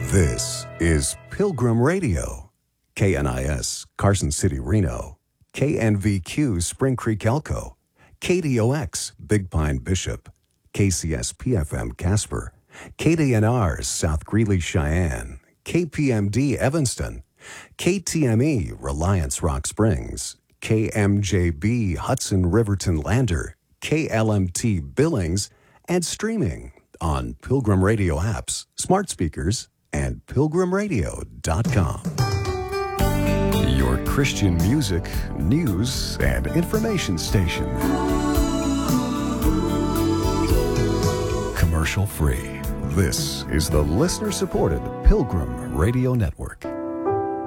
This is Pilgrim Radio, KNIS, Carson City, Reno, KNVQ, Spring Creek, Elko, KDOX, Big Pine, Bishop, KCS-PFM, Casper, KDNR, South Greeley, Cheyenne, KPMD, Evanston, KTME, Reliance, Rock Springs, KMJB, Hudson, Riverton, Lander, KLMT, Billings, and streaming on Pilgrim Radio apps, smart speakers, and pilgrimradio.com. Your Christian music, news, and information station. Commercial free. This is the listener-supported Pilgrim Radio Network.